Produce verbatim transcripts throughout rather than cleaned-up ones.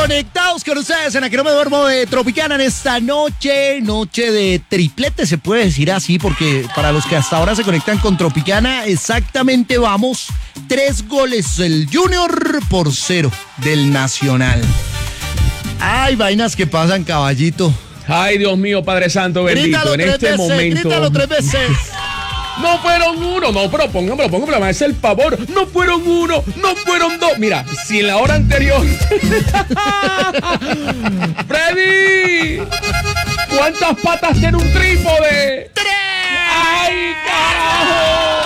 Conectados con ustedes en Aquí No Me Duermo de Tropicana en esta noche, noche de triplete, se puede decir así, porque para los que hasta ahora se conectan con Tropicana, exactamente vamos tres goles del Junior por cero del Nacional. Ay, vainas que pasan, caballito. Ay, Dios mío, Padre Santo bendito, Grítalo en tres este veces, momento. Grítalo tres veces. No fueron uno, no, pero póngamelo, póngamelo, me hace el favor. No fueron uno, no fueron dos. Mira, si en la hora anterior. ¡Freddy! ¿Cuántas patas tiene un trípode? ¡Tres! ¡Ay, carajo!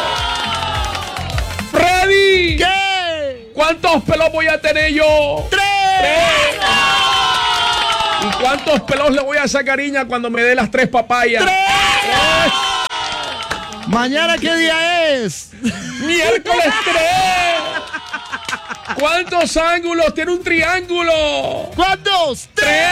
¡Freddy! ¿Qué? ¿Cuántos pelos voy a tener yo? ¡Tres! ¡Tres! ¿Y cuántos pelos le voy a sacar, Iña, cuando me dé las tres papayas? ¡Tres! ¡Tres! ¿Mañana qué día es? ¡Miércoles tres! ¿Cuántos ángulos tiene un triángulo? ¿Cuántos? ¡Tres!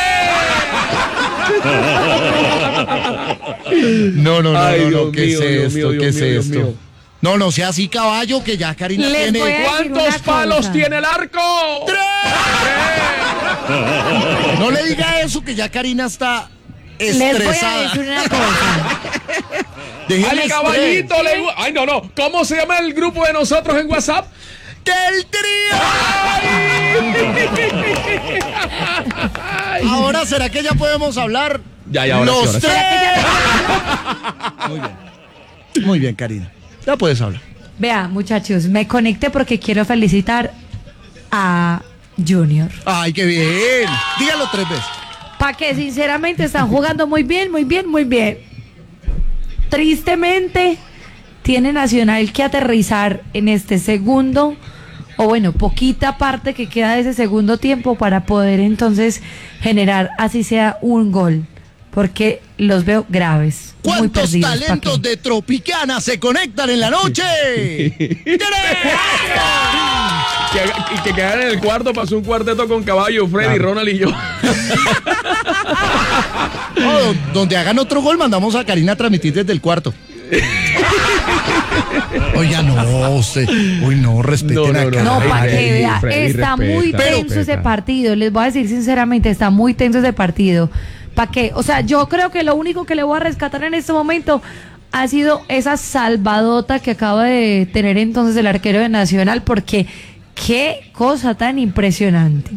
No, no, no, Ay, no, Dios no, ¿qué mío, es Dios esto? mío, ¿Qué Dios es mío, Dios esto? mío. No, no sea así, caballo, que ya Karina Les tiene... voy a decir ¿Cuántos una palos cosa. tiene el arco? ¡Tres! No le diga eso, que ya Karina está Les voy a estresada. decir una cosa. Déjele Al caballito le gu- Ay, no, no. ¿Cómo se llama el grupo de nosotros en WhatsApp? ¡Del trío! Ahora, ¿será que ya podemos hablar? Ya, ya, ahora sí, Los ahora sí. tres. Muy bien. Muy bien, Karina. Ya puedes hablar. Vea, muchachos, me conecté porque quiero felicitar a Junior. Ay, qué bien. Dígalo tres veces. Pa' que sinceramente están jugando muy bien, muy bien, muy bien. Tristemente, tiene Nacional que aterrizar en este segundo, o bueno, poquita parte que queda de ese segundo tiempo para poder entonces generar así sea un gol. Porque los veo graves. Muy ¿Cuántos perdidos, ¿pa' talentos qué? de Tropicana se conectan en la noche? ¡Tres! Que, y que quedaran en el cuarto, pasó un cuarteto con Caballo, Freddy, Claro. Ronald y yo. No, donde hagan otro gol, mandamos a Karina a transmitir desde el cuarto. Oiga, no, usted. Uy, no, respeten No, no, a no. Karina. No, Ay, para que Freddy, vea, Freddy, está respeta, muy pero- tenso ese respeta. partido. Les voy a decir sinceramente, está muy tenso ese partido. ¿Para qué? O sea, yo creo que lo único que le voy a rescatar en este momento ha sido esa salvadota que acaba de tener entonces el arquero de Nacional, porque qué cosa tan impresionante.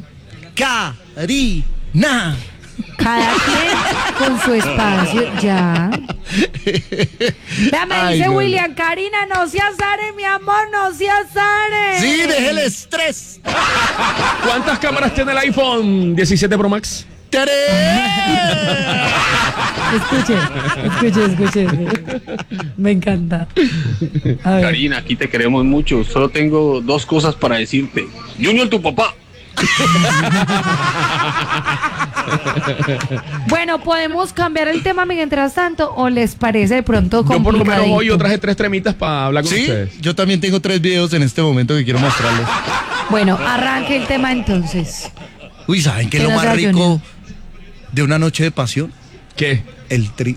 Karina. Cada quien con su espacio, ya. Vea, me Ay, dice no, William, Karina, no seas Are, mi amor, no seas Are. Sí, déjele estrés. ¿Cuántas cámaras tiene el iPhone diecisiete Pro Max? ¡Tres! Escuche, escuche, escuche. Me encanta. A ver. Karina, aquí te queremos mucho. Solo tengo dos cosas para decirte. Junior, tu papá. Bueno, podemos cambiar el tema mientras tanto, o les parece de pronto Yo por lo menos complicadito? hoy yo traje tres tremitas para hablar con Sí, ustedes. yo también tengo tres videos en este momento que quiero mostrarles. Bueno, arranque el tema entonces. Uy, ¿saben qué es Que lo no más sea rico Junior. de una noche de pasión? ¿Qué? El tri.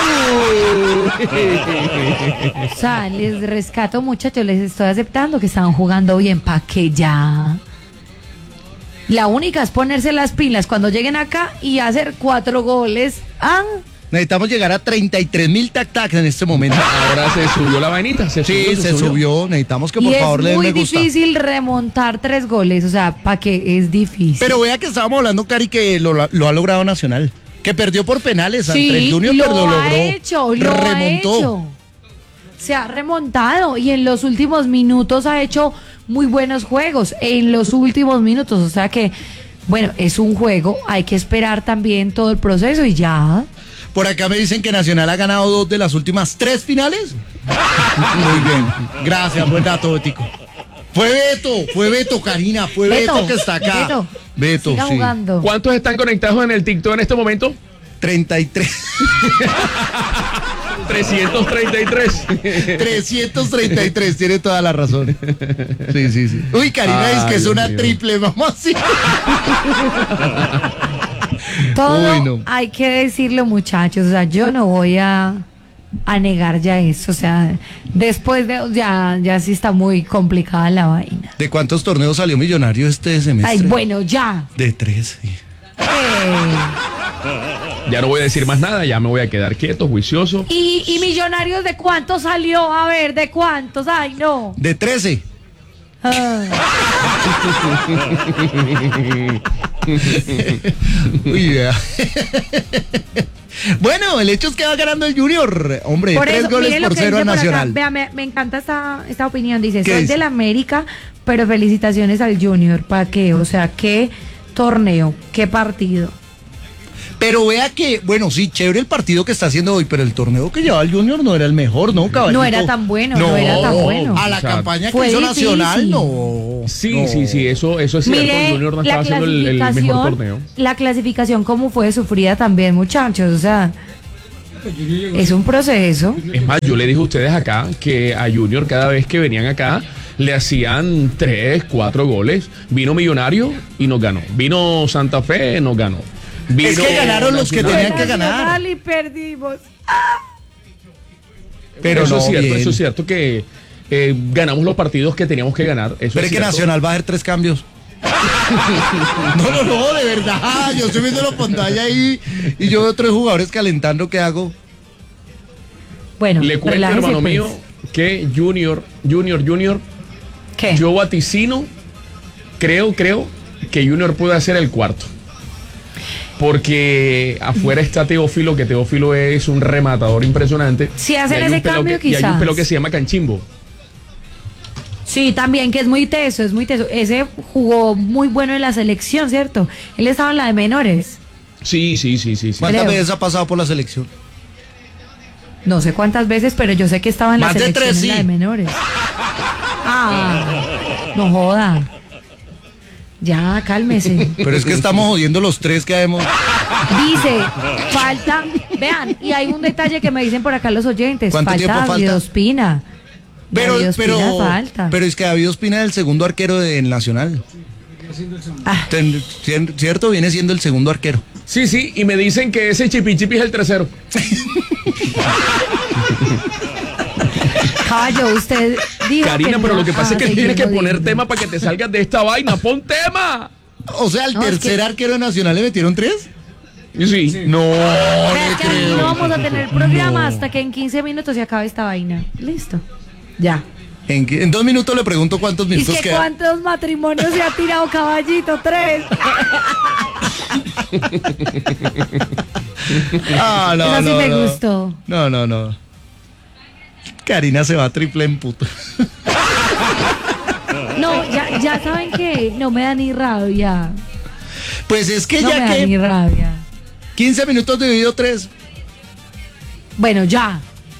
O sea, les rescato, muchachos, les estoy aceptando que están jugando bien, pa' que ya. La única es ponerse las pilas cuando lleguen acá y hacer cuatro goles. Ah, Necesitamos llegar a treinta y tres mil tac-tacs en este momento. Ahora se subió la vainita. Se Sí, subió, se subió. Necesitamos que y por es favor le den muy me gusta. difícil remontar tres goles, o sea, pa' que es difícil. Pero vea que estábamos hablando, Cari, que lo, lo ha logrado Nacional. Que perdió por penales ante el Sí, Junior, lo pero lo ha logró. hecho, lo remontó. ha hecho. Se ha remontado y en los últimos minutos ha hecho muy buenos juegos. En los últimos minutos, o sea que, bueno, es un juego, hay que esperar también todo el proceso y ya. Por acá me dicen que Nacional ha ganado dos de las últimas tres finales. Muy bien. Gracias, buen dato, Betico. Fue Beto, fue Beto, Karina, fue Beto, Beto, que está acá. Beto, Beto, siga sí. jugando. ¿Cuántos están conectados en el TikTok en este momento? treinta y tres. trescientos treinta y tres. trescientos treinta y tres, tiene toda la razón. Sí, sí, sí. Uy, Karina, Ay, es que es Dios una mío. triple, mamá, sí. Todo Uy, no. hay que decirlo, muchachos, o sea, yo no voy a a negar ya eso, o sea, después de, ya, ya sí está muy complicada la vaina. ¿De cuántos torneos salió Millonario este semestre? Ay, bueno, ya. De tres, sí. Eh, Ya no voy a decir más nada, ya me voy a quedar quieto, juicioso. ¿Y, y Millonarios de cuántos salió? A ver, ¿de cuántos? Ay, no. De trece. Ah. Uy, vea. Bueno, el hecho es que va ganando el Junior. Hombre, Por tres eso, goles miren lo por que cero a dice por acá. Nacional. Vea, me, me encanta esta, esta opinión. Dice, ¿Qué soy dice? del América, pero felicitaciones al Junior. ¿Para qué? O sea, qué torneo, qué partido. Pero vea que, bueno, sí, chévere el partido que está haciendo hoy, pero el torneo que llevaba el Junior no era el mejor, ¿no, caballito? No era tan bueno, no era tan bueno. A la O sea, campaña que fue hizo difícil. Nacional, no. Sí, no. sí, sí, eso, eso es cierto. Mire, el Junior no la está haciendo el, el mejor clasificación, torneo. la clasificación como fue sufrida también, muchachos, o sea, es un proceso. Es más, yo le dije a ustedes acá que a Junior cada vez que venían acá le hacían tres, cuatro goles. Vino Millonario y nos ganó. Vino Santa Fe, nos ganó. Vino Es que ganaron los que Nacional. tenían que ganar. Nacional y perdimos. Pero eso no, es cierto, bien. eso es cierto que eh, ganamos los partidos que teníamos que ganar. Eso Pero es es que cierto. Nacional va a hacer tres cambios. No, no, no, de verdad. Yo estoy viendo la pantalla ahí y yo veo tres jugadores calentando. ¿Qué hago? Bueno, Le cuento, relájese, hermano pues. mío, que Junior, Junior, Junior, ¿Qué? yo vaticino, creo, creo que Junior puede hacer el cuarto. Porque afuera está Teófilo, que Teófilo es un rematador impresionante. Si hacen Y hay un ese pelado cambio, que- Y hay un quizás. pelo que se llama Canchimbo. Sí, también, que es muy teso, es muy teso. Ese jugó muy bueno en la selección, ¿cierto? Él estaba en la de menores. Sí, sí, sí, sí. sí. ¿Cuántas Creo. veces ha pasado por la selección? No sé cuántas veces, pero yo sé que estaba en la Más de selección tres, en la sí. de menores. Ah, no joda. Ya, cálmese. Pero es que estamos jodiendo los tres que hemos. Dice, falta, vean, y hay un detalle que me dicen por acá los oyentes. ¿Cuánto falta tiempo falta? David Ospina. Pero, David Ospina pero, falta. pero es que David Ospina es el segundo arquero del Nacional. Ah. Ten- cien- ¿Cierto? Viene siendo el segundo arquero. Sí, sí, y me dicen que ese Chipi Chipi es el tercero. Caballo, usted dijo Karina, que pero no- lo que pasa ah, es que seguimos tienes que poner viendo. tema para que te salgas de esta vaina. ¡Pon tema! O sea, al No, es tercer que- arquero de Nacional le metieron tres. Sí. No, Vea que aquí no vamos a tener programa hasta que en quince minutos se acabe esta vaina. Listo. Ya. En, qué- en dos minutos le pregunto cuántos ¿Y minutos que quedan. cuántos matrimonios se ha tirado Caballito? Tres. Ah, no, Eso sí no, me no. gustó. No, no, no. Karina se va triple en puto. No, ya, ya saben que no me da ni rabia. Pues es que No me ya da ni que rabia. quince minutos dividido tres. Bueno, ya.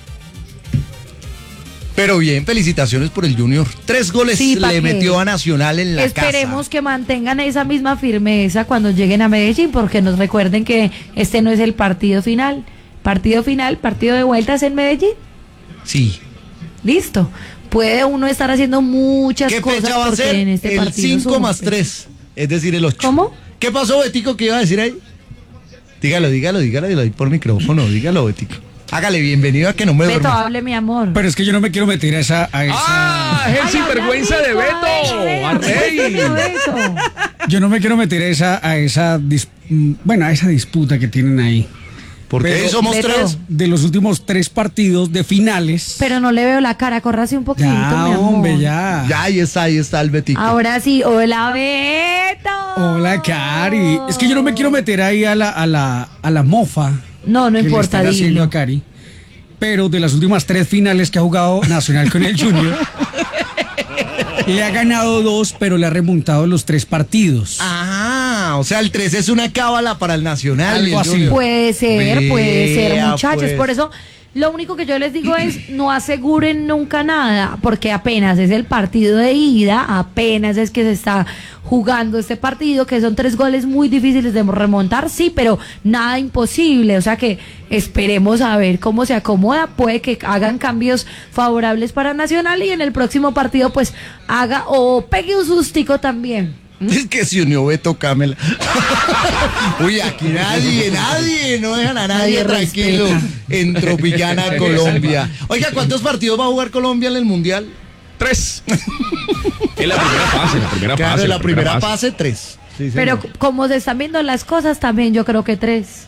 Pero bien, felicitaciones por el Junior. Tres goles Sí, ¿pa' le qué? metió a Nacional en la Esperemos casa. que mantengan esa misma firmeza cuando lleguen a Medellín, porque nos recuerden que este no es el partido final. Partido final, partido de vueltas en Medellín. Sí. Listo. Puede uno estar haciendo muchas ¿Qué cosas fecha va a porque ser? en este El partido cinco somos más fechas. tres. Es decir, el ocho. ¿Cómo? ¿Qué pasó, Betico? ¿Qué iba a decir ahí? Dígalo, dígalo, dígalo, dígalo ahí por micrófono. Dígalo, Betico. Hágale, bienvenido a Que No Me Beto, Duerma. hable, mi amor. Pero es que yo no me quiero meter a esa. A esa ¡Ah! Es el Ay, sinvergüenza habla de rico, Beto. ay, ¡A ay, rey! Beto. yo no me quiero meter a esa. A esa dis- mm, bueno, a esa disputa que tienen ahí. Porque Pero- ahí somos Beto. tres. De los últimos tres partidos de finales. Pero no le veo la cara, córrase un poquito, ya, mi amor. hombre, ya. Ya, ahí está, ahí está el Betico. Ahora sí, hola, Beto. Hola, Cari. Es que yo no me quiero meter ahí a la, a la, a la mofa. No, no que le importa, están haciendo dilo. a Cari. Pero de las últimas tres finales que ha jugado Nacional con el Junior, le ha ganado dos, pero le ha remontado los tres partidos. Ah, o sea, el tres es una cábala para el Nacional. Algo y el así. Junior. Puede ser, puede ser, Vea, muchachos. pues. Por eso, lo único que yo les digo es no aseguren nunca nada, porque apenas es el partido de ida, apenas es que se está jugando este partido, que son tres goles muy difíciles de remontar, sí, pero nada imposible. O sea que esperemos a ver cómo se acomoda. Puede que hagan cambios favorables para Nacional y en el próximo partido, pues haga o pegue un sustico también. Es que se unió Beto Camela. Uy, aquí nadie, nadie, no dejan a nadie, Nadie tranquilo respeta. en Tropicana, Colombia. Oiga, ¿cuántos partidos va a jugar Colombia en el Mundial? Tres. En la primera fase, la primera Claro, fase. en la primera fase, tres. Sí, Pero señor. como se están viendo las cosas, también yo creo que tres.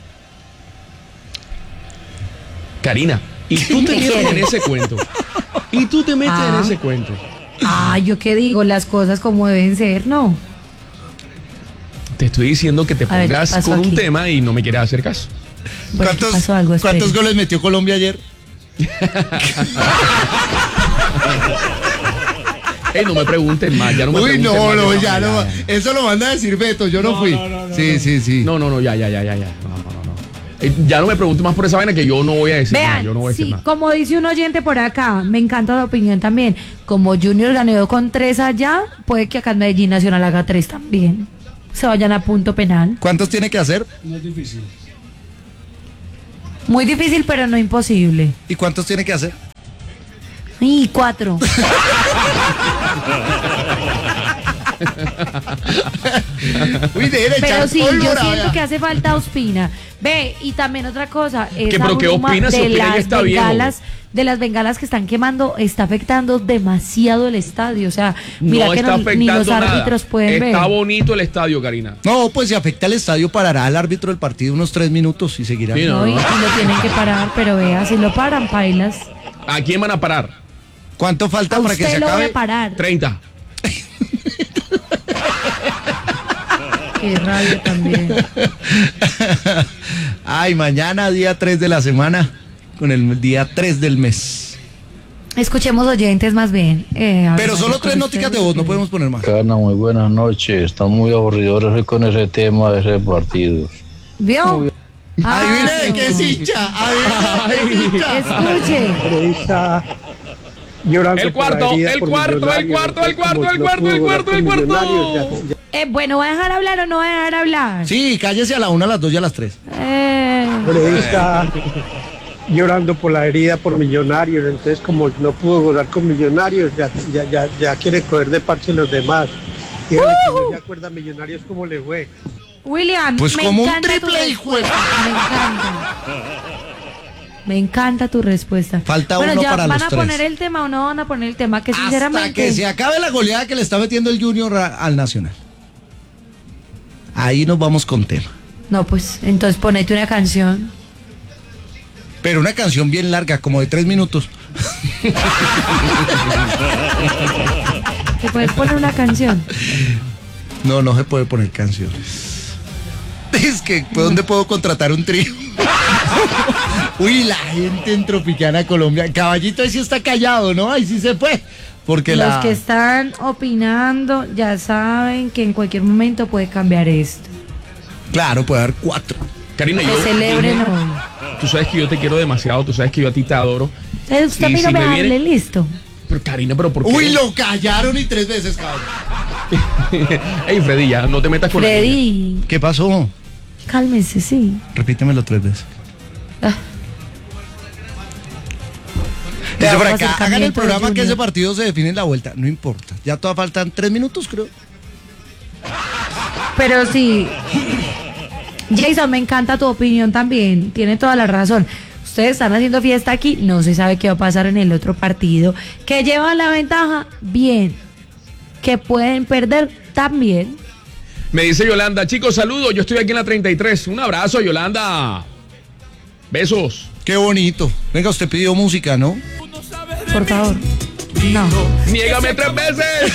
Karina, y tú te metes en ese cuento. Y tú te metes Ah. en ese cuento. Ah, yo qué digo, las cosas como deben ser, ¿no? Te estoy diciendo que te A ver, ¿qué pongas pasó con un aquí? tema y no me quieres hacer caso. Bueno, ¿Cuántos, pasó algo, espere. ¿Cuántos goles metió Colombia ayer? Ey, no me pregunten más, ya no me Uy, pregunten no, más, no, ya, ya no. Eso lo manda a decir Beto, yo no, fui. sí, sí, sí. No, no, no, ya, ya, ya, ya, ya. No, no, no, no. Eh, ya no me preguntes más por esa vaina que yo no voy a decir nada. Vean, Yo no voy a decir sí, nada. como dice un oyente por acá, me encanta la opinión también. Como Junior ganó con tres allá, puede que acá en Medellín Nacional haga tres también. Se vayan a punto penal. ¿Cuántos tiene que hacer? No es difícil. Muy difícil, pero no imposible. ¿Y cuántos tiene que hacer? Y cuatro. Uy, dejen de Pero echar sí, yo pólvora, siento vea. que hace falta Ospina. Ve, y también otra cosa, esa pero qué bruma Ospina si de Ospina ya las está viejo? bengalas, de las bengalas que están quemando, está afectando demasiado el estadio. O sea, mira no que está no- afectando ni los nada. árbitros pueden Está ver. bonito el estadio, Karina. No, pues si afecta al estadio, parará al árbitro del partido unos tres minutos y seguirá. Sí, No, no, y, no. y lo tienen que parar, pero vea, si lo paran, pailas. ¿A quién van a parar? ¿Cuánto falta A para que se usted lo voy acabe? a parar. treinta. Qué rabia también. Ay, mañana día tres de la semana, con el día tres del mes. Escuchemos oyentes más bien. Eh, a ver, Pero solo con tres nóticas de ustedes. voz, no podemos poner más. Cana, muy buenas noches. Están muy aburridores con ese tema de ese partido. ¿Vio? Adivine qué es hincha, adivine qué es hincha. Escuche. Periodista llorando El por la cuarto, herida el por cuarto, el Millonarios, cuarto, el cuarto, como el no cuarto, pudo el golear cuarto, con el cuarto. Millonarios, ya- ya- Eh, bueno, ¿va a dejar hablar o no va a dejar hablar? Sí, cállese a la una, a las dos y a las tres. Eh, periodista llorando por la herida por Millonarios, entonces como no pudo golear con Millonarios, ya, ya, ya, ya quiere coger de parche los demás. Dígale que no se acuerda a Millonarios cómo le fue. William, Pues me como un encanta tu triple, hijo de- respuesta. Me encanta. Me encanta tu respuesta. Falta bueno, uno ya para van los a tres. poner el tema o no van a poner el tema, que Hasta sinceramente. que se acabe la goleada que le está metiendo el Junior a- al Nacional. Ahí nos vamos con tema. No, pues entonces ponete una canción. Pero una canción bien larga, como de tres minutos. ¿Te puedes poner una canción? No, no se puede poner canciones. Es que, ¿por dónde puedo contratar un trío? Uy, la gente en Tropicana, Colombia. Caballito ahí sí está callado, ¿no? Ahí sí se fue. Porque Los la... que están opinando ya saben que en cualquier momento puede cambiar esto. Claro, puede haber cuatro. Karina, Que yo. celebren dije, hoy. Tú sabes que yo te quiero demasiado, tú sabes que yo a ti te adoro. Eh, Usted a Y mí no si me me hable, viene- listo. Pero Karina, pero ¿por qué? Uy, lo callaron y tres veces, cabrón. Ey, Freddy, ya, no te metas con la niña. Freddy, ¿Qué pasó? cálmese, sí. Repítemelo tres veces. Ah. Dice por Veamos acá, hagan el acercamiento de programa que Junior. ese partido se define en la vuelta. No importa. Ya todavía faltan tres minutos, creo. Pero sí, Jason, me encanta tu opinión también. Tiene toda la razón. Ustedes están haciendo fiesta aquí, no se sabe qué va a pasar en el otro partido. Que llevan la ventaja, bien. Que pueden perder, también. Me dice Yolanda, chicos, saludos, yo estoy aquí en la treinta y tres. Un abrazo, Yolanda. Besos. Qué bonito. Venga, usted pidió música, ¿no? Por favor. No. Niégame tres veces.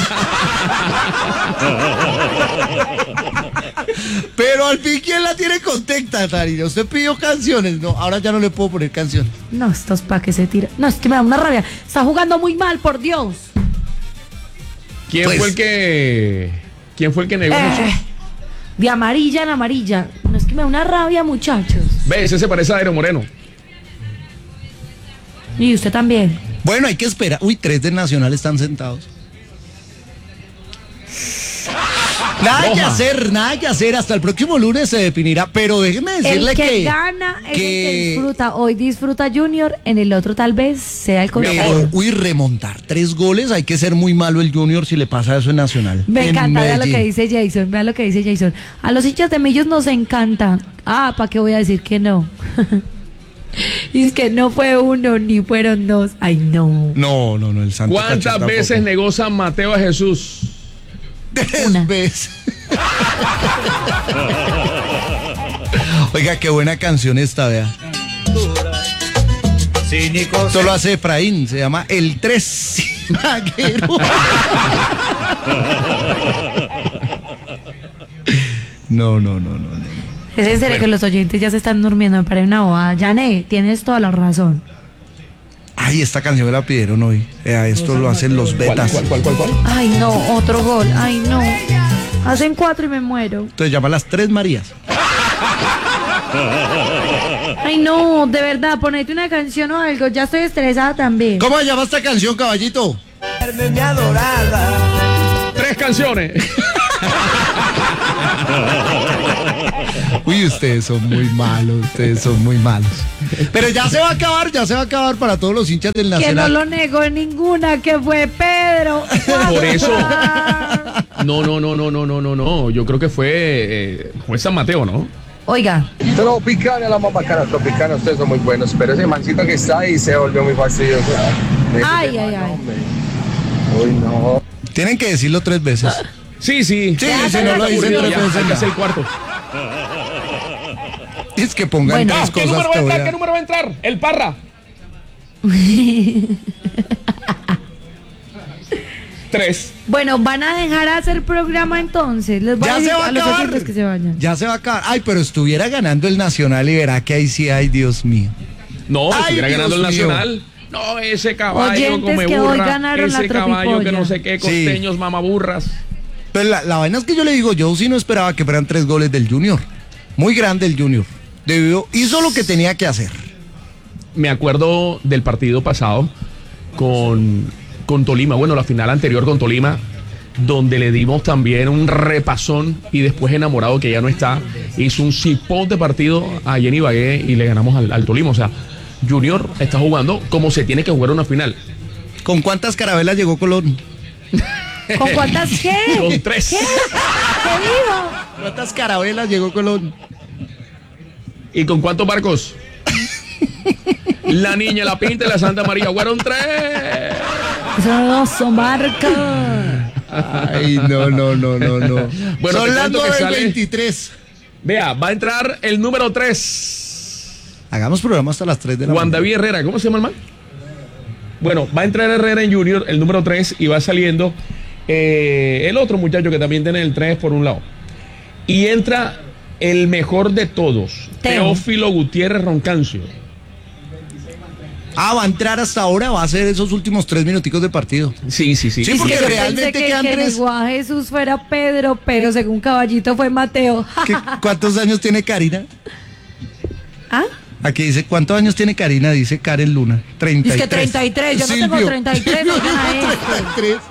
Pero al fin, ¿quién la tiene contenta, Tarina? Usted pidió canciones. No, ahora ya no le puedo poner canciones. No, estos pa' que se tiran. No, es que me da una rabia. Está jugando muy mal, por Dios. ¿Quién Pues- fue el que... ¿Quién fue el que negó eso? Eh, de amarilla en amarilla. No, es que me da una rabia, muchachos. Ve, ese se parece a Aero Moreno. Y usted también. Bueno, hay que esperar. Uy, tres del Nacional están sentados. Nada que Roja. hacer, nada que hacer. Hasta el próximo lunes se definirá. Pero déjeme decirle El que, que. gana es el que que- disfruta. Hoy disfruta Junior, en el otro tal vez sea el Pero, contrario. uy, remontar tres goles, hay que ser muy malo el Junior si le pasa eso en Nacional. Me En encanta, vea lo que Medellín. dice Jason, vea lo que dice Jason. A los hinchas de Millos nos encanta. Ah, ¿para qué voy a decir que no? Y es que no fue uno, ni fueron dos. Ay, no. No, no, no, el Santo ¿Cuántas Cachorro veces tampoco. negó San Mateo a Jesús? Tres Una. veces. Oiga, qué buena canción esta, vea. Esto lo hace Efraín, se llama El Tres Maguero. No, no, no, no. no. Es en serio que los oyentes ya se están durmiendo, me parece una bobada. Yané, tienes toda la razón. Ay, esta canción me la pidieron hoy. Vea, esto lo hacen los ¿Cuál, betas. cuál, cuál, cuál, cuál? Ay, no, otro gol. Ay, no. Hacen cuatro y me muero. Entonces llama las Tres Marías. Ay, no, de verdad, ponete una canción o algo. Ya estoy estresada también. ¿Cómo se llama esta canción, caballito? Tres canciones. Uy, ustedes son muy malos, ustedes son muy malos. Pero ya se va a acabar, ya se va a acabar para todos los hinchas del Que no Nacional. lo negó ninguna, que fue Pedro. Por eso. No, no, no, no, no, no, no, no. Yo creo que fue, eh, fue San Mateo, ¿no? Oiga, Tropicana, la más bacana, Tropicana, ustedes son muy buenos, pero ese mancito que está ahí se volvió muy fastidioso. ay, ay, ay. Uy, no. Tienen que decirlo tres veces. Sí, sí. Sí, Ya, si ya, no ya, lo ya, dicen Aburrido tres ya, veces. hay que ya. hacer el cuarto. Es que pongan Bueno. tres Ah, ¿qué cosas número va a entrar? todavía. ¿Qué número va a entrar? El Parra. Tres. Bueno, van a dejar hacer programa entonces. Les voy a Ya decir se va a a los acabar. oyentes que se vayan. Ya se va a acabar. Ay, pero estuviera ganando el Nacional y verá que ahí sí, ay, Dios mío. No, Ay, estuviera Dios ganando el mío. Nacional. No, ese caballo Oyentes come que hoy burra. ganaron la Ese caballo que tropipolla. no sé qué, Sí. costeños, mamaburras. Pero la, la vaina es que yo le digo, yo sí no esperaba que fueran tres goles del Junior. Muy grande el Junior. Debió, hizo lo que tenía que hacer. Me acuerdo del partido pasado con, con Tolima, bueno, la final anterior con Tolima, donde le dimos también un repasón y después enamorado que ya no está, hizo un cipón de partido a Jenny Bagué y le ganamos al, al Tolima. O sea, Junior está jugando como se tiene que jugar una final. ¿Con cuántas carabelas llegó Colón? ¿Con cuántas qué? Con tres. ¿Qué? ¿Qué dijo? ¿Cuántas carabelas llegó Colón? ¿Y con cuántos barcos? La Niña, la Pinta y la Santa María. Fueron tres. Eso no son barcos. Ay, no, no, no, no, no. Bueno, Son te las cuento que nueve sale- veintitrés. Vea, va a entrar el número tres. Hagamos programa hasta las tres de la Juan mañana. David Herrera, ¿cómo se llama el man? Bueno, va a entrar Herrera en Junior, el número tres, y va saliendo eh, el otro muchacho que también tiene el tres por un lado. Y entra el mejor de todos, Teo. Teófilo Gutiérrez Roncancio. Ah, va a entrar hasta ahora, va a hacer esos últimos tres minuticos de partido. Sí, sí, sí. Sí, Es porque que yo realmente pensé que, quedan que tres. negó a Jesús fuera Pedro, pero según Caballito fue Mateo. ¿Qué- ¿Cuántos años tiene Karina? ¿Ah? Aquí dice, ¿cuántos años tiene Karina? Dice Karen Luna. treinta y tres. Es que treinta y tres, yo no tengo Silvio. treinta y tres, no gana esto. treinta y tres.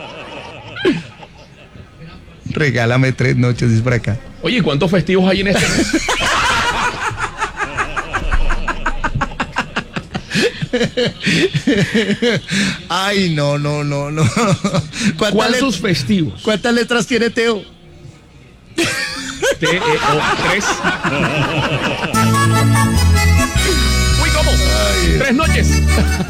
Regálame tres noches, dice por acá. Oye, ¿cuántos festivos hay en este mes? Ay, no, no, no, no. ¿Cuántas, ¿Cuántos let- festivos? ¿Cuántas letras tiene Teo? T E O tres. Uy, ¿cómo? Tres noches.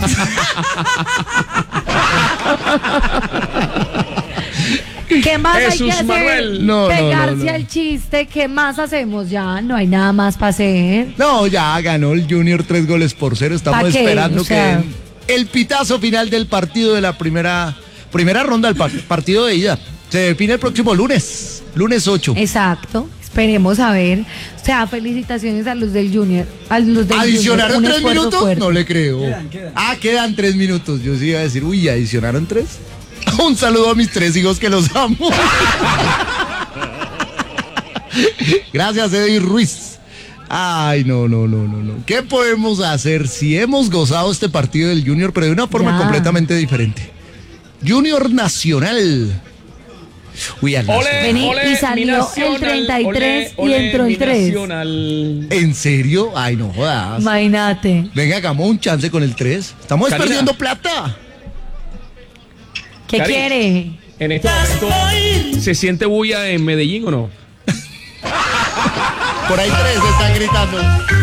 ¿Qué más hay Jesús que hacer? Manuel. No, no, Pegarse no, no. al chiste. ¿Qué más hacemos? Ya no hay nada más para hacer. No, ya ganó el Junior tres goles por cero. Estamos ¿Pa qué? esperando O sea- que den el pitazo final del partido de la primera, primera ronda del par- partido de ida. Se define el próximo lunes, lunes ocho. Exacto. Esperemos a ver. O sea, felicitaciones a los del Junior. A los del ¿Adicionaron Junior, un tres esfuerzo minutos? fuerte. No le creo. Ah, quedan tres minutos. Yo sí iba a decir, uy, ¿adicionaron tres? Un saludo a mis tres hijos que los amo. Gracias, Eddie Ruiz. Ay, no, no, no, no, no. ¿Qué podemos hacer si hemos gozado este partido del Junior, pero de una forma Ya. completamente diferente? Junior Nacional. Uy, al Nacional. Ole, Vení, ole, y salió mi nacional, el treinta y tres ole, y entró ole, el tres. mi nacional. ¿En serio? Ay, no jodas. Imagínate. Venga, hagamos un chance con el tres. Estamos Karina. perdiendo plata. ¿Qué Cari. quiere? En este momento, ¿se siente bulla en Medellín o no? Por ahí tres están gritando.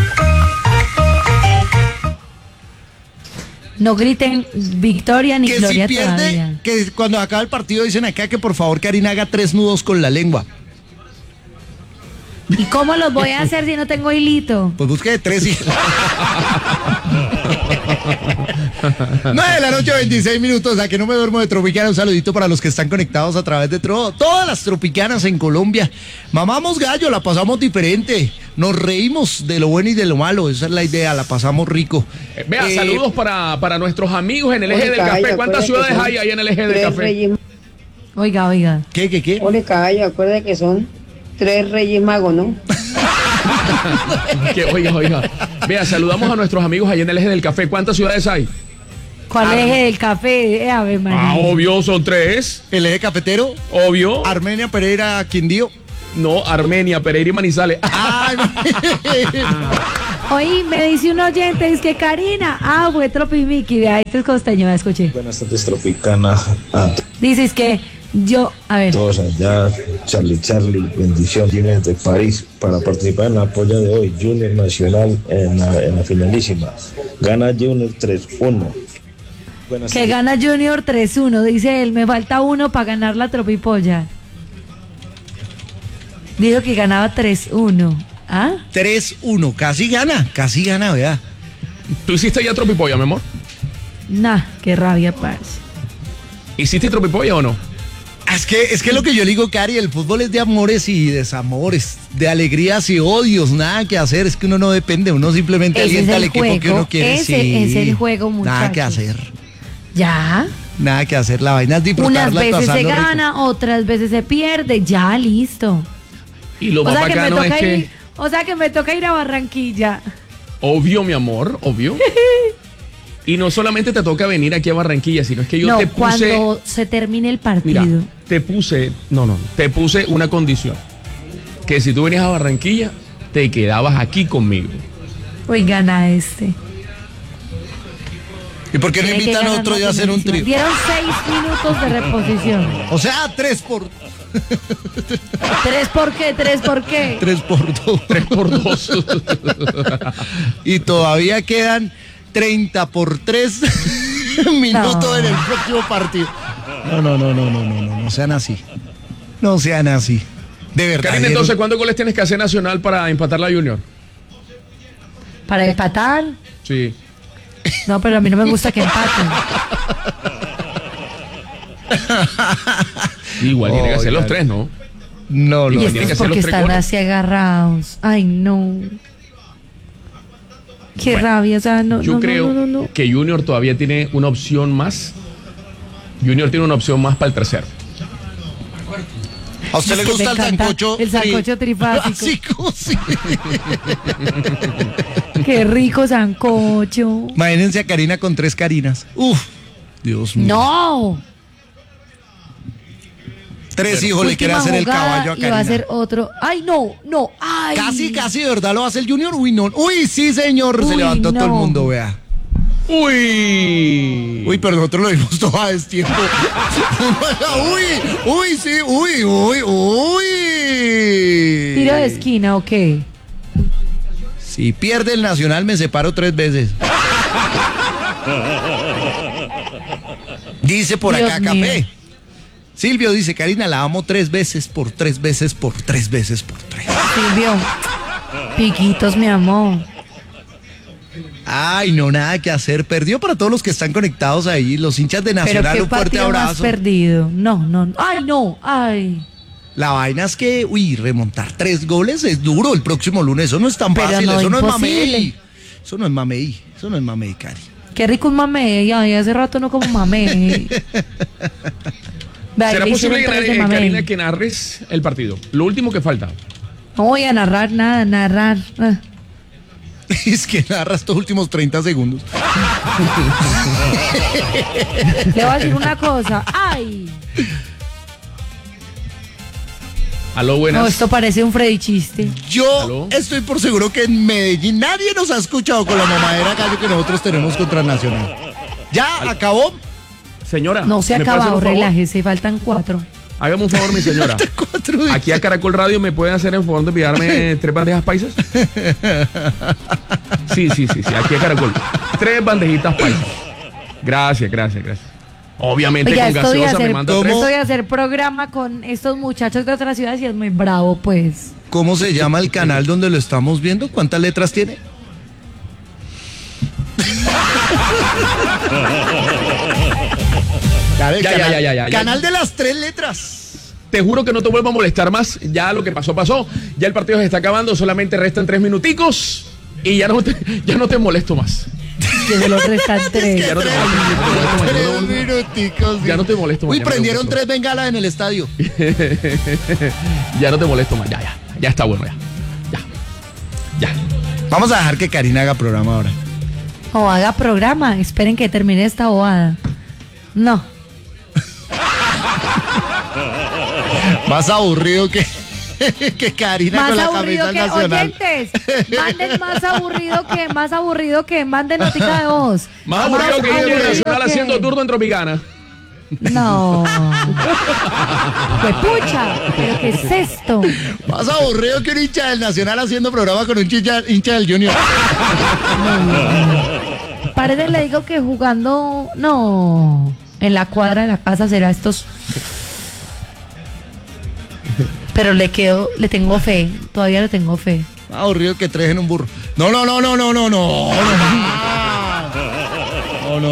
No griten victoria ni Que si gloria pierde, todavía. que cuando acaba el partido dicen acá que por favor Karina haga tres nudos con la lengua. ¿Y cómo los voy a hacer si no tengo hilito? Pues busque de tres y... nueve de la noche, veintiséis minutos. A que no me duermo de Tropicana. Un saludito para los que están conectados a través de tro- todas las Tropicanas en Colombia. Mamamos gallo, la pasamos diferente. Nos reímos de lo bueno y de lo malo. Esa es la idea, la pasamos rico. Eh, Vea, Eh, saludos para, para nuestros amigos en el eje Ole, del Caballo, café. ¿Cuántas acuérdate ciudades que son hay ahí en el eje del tres café? Reyes, Oiga, oiga. ¿Qué, qué, qué? ole, caballo, acuérdate que son tres reyes magos, ¿no? Que, oiga, oiga. Vea, saludamos a nuestros amigos allá en el eje del café. ¿Cuántas ciudades hay? ¿Cuál Ar- eje del café? Eh, Ave María. Ah, obvio, son tres. El eje cafetero, Obvio. Armenia, Pereira, Quindío. No, Armenia, Pereira y Manizales. Ay, Oye, me dice un oyente, es que Karina, ah, fue Tropimiki, de ahí este es costeño, me escuché. Buenas tardes, Tropicana. A Dices que yo, a ver, todos allá, Charlie Charlie, bendición, Junior de París, para participar en la polla de hoy, Junior Nacional en la, en la finalísima. Gana Junior tres uno. Buenas que tardes. gana Junior tres uno, dice él, me falta uno para ganar la Tropipolla. Dijo que ganaba tres uno. ¿Ah? tres uno, casi gana, casi gana, vea. ¿Tú hiciste ya tropipolla, mi amor? Nah, qué rabia, parce. ¿Hiciste tropipolla o no? Es que, es que lo que yo le digo, Cari, el fútbol es de amores y desamores, de alegrías y odios, nada que hacer, es que uno no depende, uno simplemente Ese alienta es al el equipo que juego, uno quiere. ese sí. es el juego, Nada que muchachos. hacer, Ya. nada que hacer, la vaina es Unas disfrutarla y veces se pasarlo rico. gana, otras veces se pierde, ya, listo. Y lo O más sea, que me bacano es toca que... ir, o sea que me toca ir a Barranquilla. Obvio, mi amor, obvio. Y no solamente te toca venir aquí a Barranquilla, sino es que yo no, te puse... cuando se termine el partido. Mira, te puse... No, no, te puse una condición. Que si tú venías a Barranquilla, te quedabas aquí conmigo. Hoy gana este. ¿Y por qué no Tiene que invitan a ganar otro la día a hacer un finalísima. trío? Dieron seis minutos de reposición. O sea, tres por... ¿Tres por qué? ¿Tres por qué? Tres por dos. Tres por dos. Y todavía quedan treinta por tres minutos No. en el próximo partido. No, no, no, no, no, no, no, no sean así. No sean así. De verdad. Karina, entonces, ¿cuántos goles tienes que hacer Nacional para empatar la Junior? ¿Para empatar? Sí. No, pero a mí no me gusta que empaten. Igual tiene que Oh, hacer los ya. tres, ¿no? No, Y no, Y tiene es que que es hacer porque los tres están goles. así agarrados. Ay, no. Qué Bueno, rabia, o sea, no, Yo no, creo no, no, no, no. que Junior todavía tiene una opción más. Junior tiene una opción más para el tercero. ¿A usted Es le que gusta me el encanta sancocho? el sancocho trifásico. Así como sí. Qué rico sancocho. Imagínense a Karina con tres Karinas. Uf, Dios mío. No. Tres hijos le quiere Última hacer el jugada caballo a y va a Karina. hacer otro. Ay, no, no. Ay. Casi, casi, ¿de verdad lo hace el Junior? Uy, no. Uy, sí, señor. Se Uy, levantó todo el no. mundo, vea. Uy. Uy, pero nosotros lo vimos todo a destiempo. Uy, uy, sí, uy, uy, uy. Tiro de esquina, ok. Si pierde el Nacional, me separo tres veces. Dice por Dios acá mío. Café. Silvio dice, Karina, la amo tres veces por tres veces por tres veces por tres. Silvio. Piquitos, mi amor. Ay, no, nada que hacer. Perdió para todos los que están conectados ahí, los hinchas de Pero Nacional, qué un fuerte partido más abrazo. perdido. No, no. Ay, no. Ay. La vaina es que, uy, remontar tres goles es duro el próximo lunes. Eso no es tan Pero fácil, no, eso no es imposible. mamey. Eso no es mamey, eso no es mamey, Cari. Qué rico un mamey. Ay, hace rato no como mamey. Vea, ¿Será le posible, hicieron tres de eh, mamey. Karina, que narres el partido? Lo último que falta. No voy a narrar nada, narrar. Ah. Es que narra estos últimos treinta segundos. Le voy a decir una cosa. ¡Ay! Aló, buenas. No, esto parece un Freddy chiste. Yo ¿Aló? estoy por seguro que en Medellín nadie nos ha escuchado con la mamadera gallo que nosotros tenemos contra Nacional. ¿Ya acabó? Señora. No se ha ¿me puede hacer acabado, un favor? relájese, faltan cuatro. Hágame un favor, mi señora. Cuatro de- Aquí a Caracol Radio me pueden hacer el favor de enviarme tres bandejas paisas. Sí, sí, sí, sí, aquí a Caracol. Tres bandejitas paisas. Gracias, gracias, gracias. Obviamente Oiga, con esto de gaseosa me hacer, manda ¿Cómo? tres. esto de hacer programa con estos muchachos de otras ciudades y es muy bravo, pues. ¿Cómo se llama el canal donde lo estamos viendo? ¿Cuántas letras tiene? Claro, el Ya, ya, canal, ya, ya, ya, ya. canal de las tres letras. Te juro que no te vuelvo a molestar más. Ya lo que pasó, pasó. Ya el partido se está acabando. Solamente restan tres minuticos. Y ya no te, ya no te molesto más. Que se los restan tres. Ya no te Tres, molesto más. tres minuticos. Ya no te molesto más. Uy, ya no te prendieron molesto tres bengalas en el estadio. Ya no te molesto más. Ya, ya. Ya está bueno, ya. Ya. Ya. Vamos a dejar que Karina haga programa ahora. O haga programa. Esperen que termine esta bobada. No. Más aburrido que, que Karina Más con la aburrido camisa que nacional. oyentes. Manden más aburrido que más aburrido que manden notica de voz. Más aburrido que India Nacional haciendo turno en Tropicana. No. ¡Qué pucha! ¿Pero qué es esto? Más aburrido que un hincha del Nacional haciendo programa con un hincha, hincha del Junior. Parece, le digo que jugando. No. En la cuadra de la casa será estos. Pero le quedo, le tengo fe. Todavía le tengo fe. Más aburrido que tres en un burro. No, no, no, no, no, no, no. no.